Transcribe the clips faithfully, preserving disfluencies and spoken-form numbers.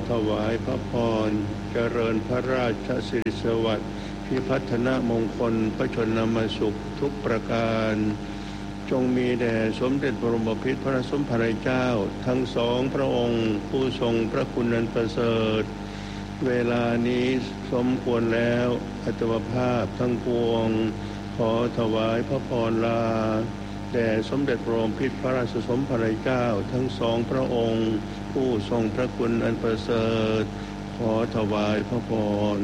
ถวายพระพรเจริญพระราชสิริสวัสดิ์พิพัฒนมงคลพระชนมสุขทุกประการจงมีแด่สมเด็จบรมพิตรพระสมภารเจ้าทั้งสองพระองค์ผู้ทรงพระคุณอันประเสริฐเวลานี้สมควรแล้วอัตมภาพทั้งปวงขอถวายพระพรลาแด่สมเด็จบรมพิตรพระราชสมภารเจ้าทั้งสองพระองค์ผู้ทรงพระคุณอันประเสริฐขอถวายพระพร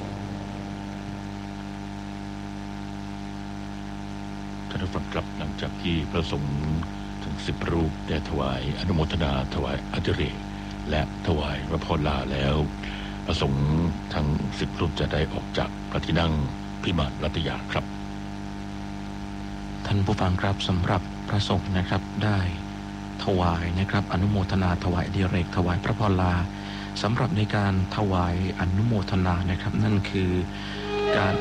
ท่านผู้ฟังครับหลังจากที่พระสงฆ์ถึงสิบรูปได้ถวายอนุโมทนาถวายอดิเรกและถวายพระพรลาแล้วพระสงฆ์ทั้งสิบรูปจะได้ออกจากพระที่นั่งพิมานรัตยาครับท่านผู้ฟังครับสำหรับพระสงฆ์นะครับได้ถวายนะครับอนุโมทนาถวายอดิเรกถวายพระพรลาสำหรับในการถวายอนุโมทนานะครับนั่นคือการ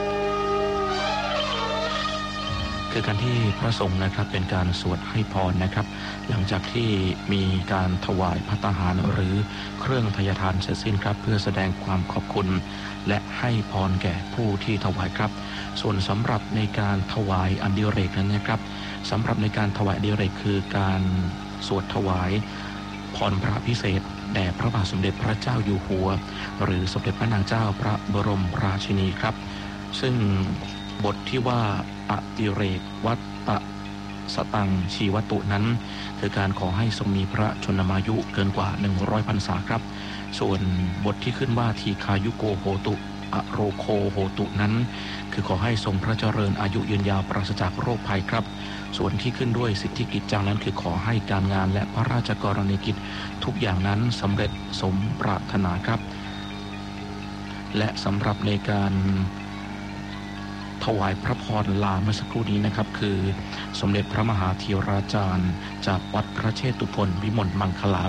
คือการที่พระสงฆ์นะครับเป็นการสวดให้พรนะครับหลังจากที่มีการถวายภัตตาหารหรือเครื่องทายทานเสร็จสิ้นครับเพื่อแสดงความขอบคุณและให้พรแก่ผู้ที่ถวายครับส่วนสำหรับในการถวายอดิเรกนั้นนะครับสำหรับในการถวายอดิเรกคือการสวดถวายพรพระพิเศษแด่พระบาทสมเด็จพระเจ้าอยู่หัวหรือสมเด็จพระนางเจ้าพระบรมราชินีครับซึ่งบทที่ว่าอดิเรกวัตตสตังชีวตุนั้นคือการขอให้ทรงมีพระชนมายุเกินกว่าหนึ่งร้อยพรรษาครับส่วนบทที่ขึ้นว่าทีคายุโกโหตุอโรโคโหตุนั้นคือขอให้ทรงพระเจริญอายุยืนยาวปราศจากโรคภัยครับส่วนที่ขึ้นด้วยสิทธิกิจจังนั้นคือขอให้การงานและพระราชกรณียกิจทุกอย่างนั้นสำเร็จสมปรารถนาครับและสำหรับในการถวายพระพรลาเมื่อสักครู่นี้นะครับคือสมเด็จพระมหาธีราจารย์จากวัดพระเชตุพนวิมลมังคลา